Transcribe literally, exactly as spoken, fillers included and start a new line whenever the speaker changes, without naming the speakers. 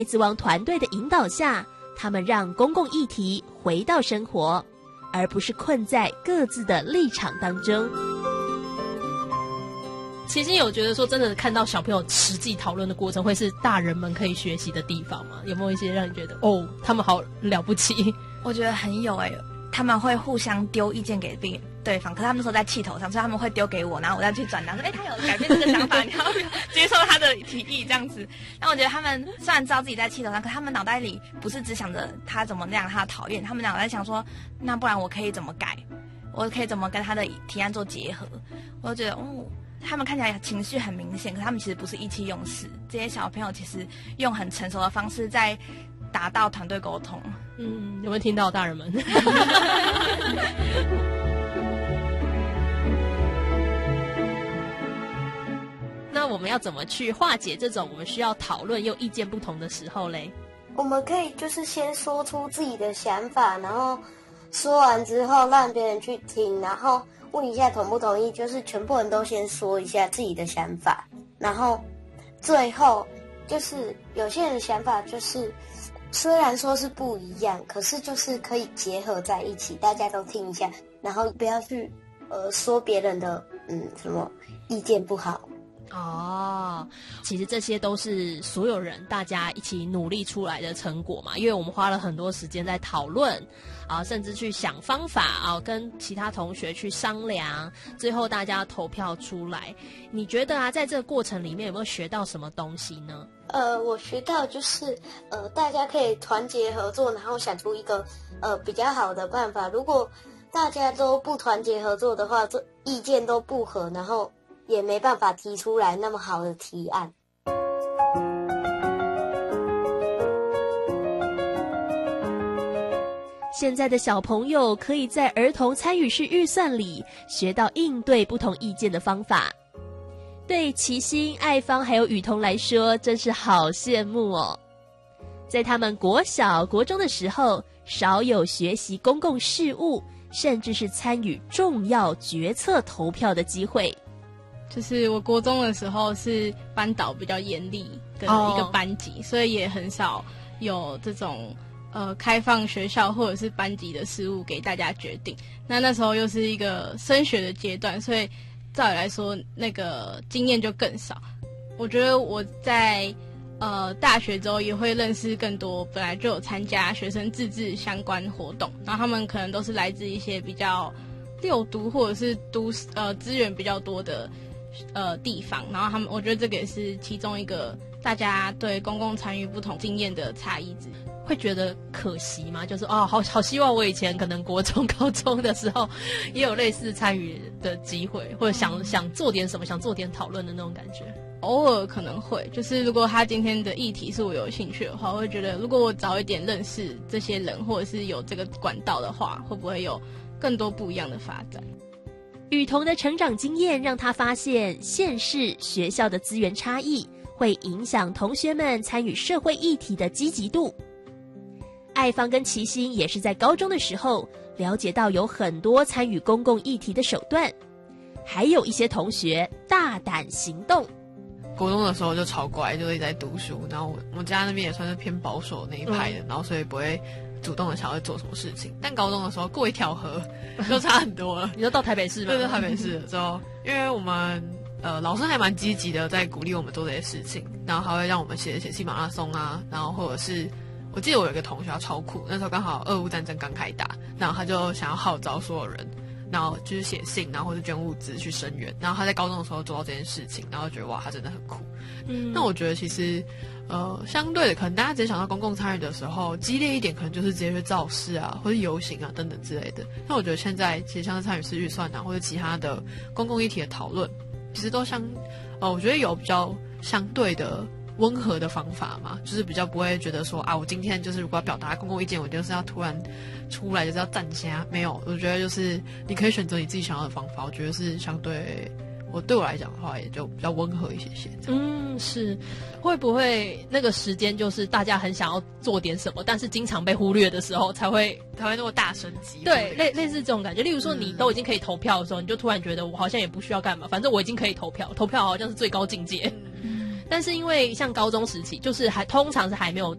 子王团队的引导下，他们让公共议题回到生活，而不是困在各自的立场当中。
其实有觉得说真的看到小朋友实际讨论的过程会是大人们可以学习的地方吗？有没有一些让你觉得哦他们好了不起？
我觉得很有诶、欸，他们会互相丢意见给对方，可是他们那时候在气头上，所以他们会丢给我，然后我再去转达说，哎、欸，他有改变这个想法，你要不要接受他的提议这样子？但我觉得他们虽然知道自己在气头上，可他们脑袋里不是只想着他怎么那样他讨厌，他们脑袋想说，那不然我可以怎么改？我可以怎么跟他的提案做结合？我就觉得，哦，他们看起来情绪很明显，可他们其实不是意气用事。这些小朋友其实用很成熟的方式在达到团队沟通。
嗯，有没有听到大人们？那我们要怎么去化解这种我们需要讨论又意见不同的时候嘞？
我们可以就是先说出自己的想法，然后说完之后让别人去听，然后问一下同不同意，就是全部人都先说一下自己的想法，然后最后就是有些人的想法就是虽然说是不一样，可是就是可以结合在一起，大家都听一下，然后不要去呃说别人的嗯什么意见不好。
哦，其实这些都是所有人大家一起努力出来的成果嘛，因为我们花了很多时间在讨论啊，甚至去想方法啊，跟其他同学去商量，最后大家投票出来。你觉得啊，在这个过程里面有没有学到什么东西呢？
呃，我学到就是呃，大家可以团结合作，然后想出一个呃比较好的办法。如果大家都不团结合作的话，这意见都不合，然后也没办法提出来那么好的提案。
现在的小朋友可以在儿童参与式预算里学到应对不同意见的方法。对齐心、爱芳还有雨桐来说，真是好羡慕哦。在他们国小、国中的时候，少有学习公共事务，甚至是参与重要决策投票的机会。
就是我国中的时候是班导比较严厉的一个班级， oh. 所以也很少有这种呃开放学校或者是班级的事务给大家决定。那那时候又是一个升学的阶段，所以照理来说那个经验就更少。我觉得我在呃大学之后也会认识更多本来就有参加学生自治相关活动，然后他们可能都是来自一些比较六都或者是都呃资源比较多的呃地方，然后他们我觉得这个也是其中一个大家对公共参与不同经验的差异之一。
会觉得可惜吗？就是哦，好好希望我以前可能国中、高中的时候也有类似参与的机会，或者想、嗯、想做点什么，想做点讨论的那种感觉。
偶尔可能会，就是如果他今天的议题是我有兴趣的话，我会觉得如果我早一点认识这些人，或者是有这个管道的话，会不会有更多不一样的发展？
雨桐的成长经验让他发现县市学校的资源差异会影响同学们参与社会议题的积极度。爱芳跟齐心也是在高中的时候了解到有很多参与公共议题的手段，还有一些同学大胆行动。
国中的时候就超乖，就一直在读书，然后我们家那边也算是偏保守那一派的、嗯、然后所以不会主动的想要做什么事情。但高中的时候过一条河就差很多了。
你说到台北市吗？
对，到台北市了之后，因为我们呃老师还蛮积极的在鼓励我们做这些事情，然后还会让我们写写戏马拉松啊，然后或者是我记得我有一个同学他超酷，那时候刚好俄乌战争刚开打，然后他就想要号召所有人，然后就是写信，然后或者捐物资去声援，然后他在高中的时候做到这件事情，然后觉得哇他真的很酷。嗯，那我觉得其实呃相对的可能大家直接想到公共参与的时候激烈一点，可能就是直接去造势啊或者游行啊等等之类的。那我觉得现在其实像是参与式预算啊或者其他的公共议题的讨论，其实都相呃我觉得有比较相对的温和的方法嘛，就是比较不会觉得说啊我今天就是如果要表达公共意见，我就是要突然出来就是要站下，没有，我觉得就是你可以选择你自己想要的方法，我觉得是相对我对我来讲的话也就比较温和一些些。
嗯，是会不会那个时间就是大家很想要做点什么，但是经常被忽略的时候才会
才会那么大声击？
对，类类似这种感觉。例如说你都已经可以投票的时候、嗯、你就突然觉得我好像也不需要干嘛，反正我已经可以投票，投票好像是最高境界。
嗯
但是因为像高中时期，就是还通常是还没有